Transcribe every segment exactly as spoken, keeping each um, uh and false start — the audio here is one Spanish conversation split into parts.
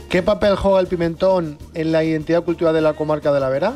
¿Qué papel juega el pimentón en la identidad cultural de la comarca de la Vera?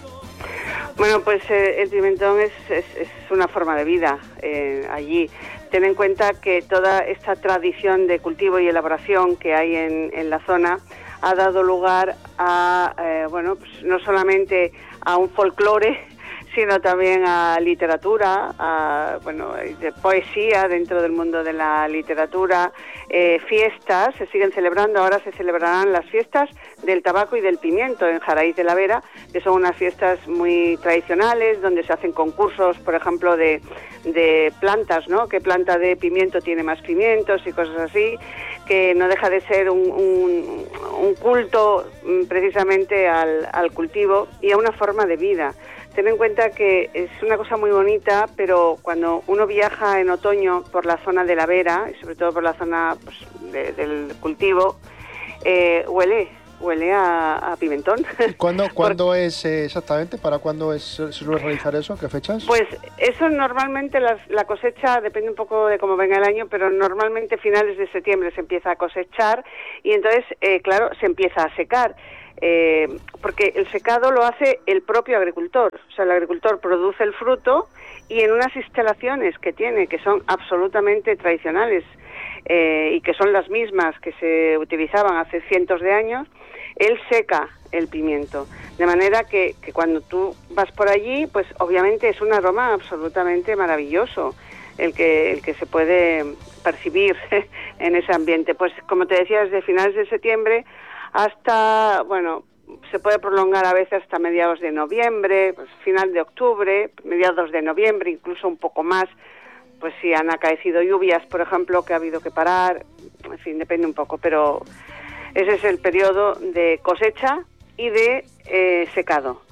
Bueno, pues eh, el pimentón es, es, es una forma de vida eh, allí. Ten en cuenta que toda esta tradición de cultivo y elaboración que hay en, en la zona ha dado lugar a, eh, bueno, pues no solamente a un folclore, sino también a literatura, a bueno, de poesía dentro del mundo de la literatura, eh, fiestas, se siguen celebrando, ahora se celebrarán las fiestas del tabaco y del pimiento en Jaraíz de la Vera, que son unas fiestas muy tradicionales, donde se hacen concursos, por ejemplo, de, de plantas, ¿no? ¿Qué planta de pimiento tiene más pimientos y cosas así? Que no deja de ser un, un, un culto precisamente al, al cultivo y a una forma de vida. Ten en cuenta que es una cosa muy bonita, pero cuando uno viaja en otoño por la zona de la Vera, y sobre todo por la zona pues, de, del cultivo, eh, huele, huele a, a pimentón. ¿Cuándo, ¿cuándo Por... es eh, exactamente? ¿Para cuándo es, se suele realizar eso? ¿Qué fechas? Pues eso normalmente las, la cosecha depende un poco de cómo venga el año, pero normalmente finales de septiembre se empieza a cosechar y entonces, eh, claro, se empieza a secar. Eh, porque el secado lo hace el propio agricultor, o sea, el agricultor produce el fruto y en unas instalaciones que tiene, que son absolutamente tradicionales eh, y que son las mismas que se utilizaban hace cientos de años, él seca el pimiento, de manera que, que cuando tú vas por allí, pues obviamente es un aroma absolutamente maravilloso el que, el que se puede percibir en ese ambiente. Pues como te decía, desde finales de septiembre hasta, bueno, se puede prolongar a veces hasta mediados de noviembre, pues final de octubre, mediados de noviembre, incluso un poco más, pues si han acaecido lluvias, por ejemplo, que ha habido que parar, en fin, depende un poco, pero ese es el periodo de cosecha y de eh, secado.